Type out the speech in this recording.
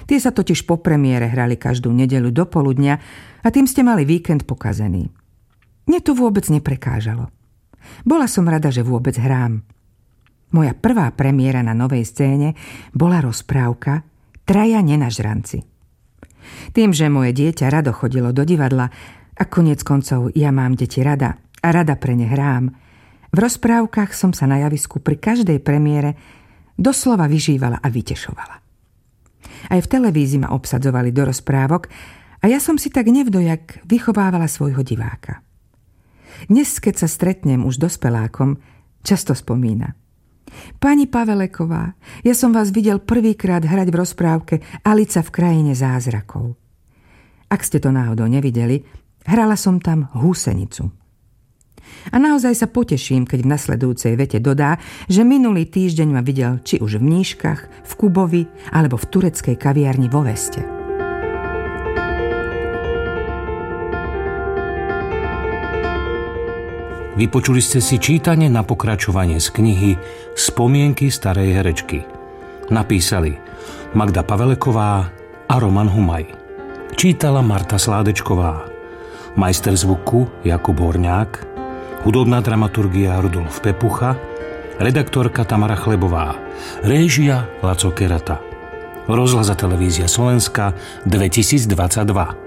Tie sa totiž po premiére hrali každú nedeľu do poludnia a tým ste mali víkend pokazený. Mne to vôbec neprekážalo. Bola som rada, že vôbec hrám. Moja prvá premiéra na novej scéne bola rozprávka Traja nenažranci. Tým, že moje dieťa rado chodilo do divadla a koniec koncov ja mám deti rada a rada pre ne hrám, v rozprávkach som sa na javisku pri každej premiére doslova vyžívala a vytešovala. Aj v televízii ma obsadzovali do rozprávok a ja som si tak nevdojak vychovávala svojho diváka. Dnes, keď sa stretnem už dospelákom, často spomína: Pani Paveleková, ja som vás videl prvýkrát hrať v rozprávke Alica v krajine zázrakov. Ak ste to náhodou nevideli, hrala som tam húsenicu. A naozaj sa poteším, keď v nasledujúcej vete dodá, že minulý týždeň ma videl či už v Mníškach, v Kubovi alebo v tureckej kaviarni vo Veste. Vypočuli ste si čítanie na pokračovanie z knihy Spomienky starej herečky. Napísali Magda Paveleková a Roman Humaj. Čítala Marta Sládečková. Majster zvuku Jakub Horňák. Hudobná dramaturgia Rudolf Pepucha. Redaktorka Tamara Chlebová. Réžia Laco Kerata. Rozhlas a televízia Slovenska 2022.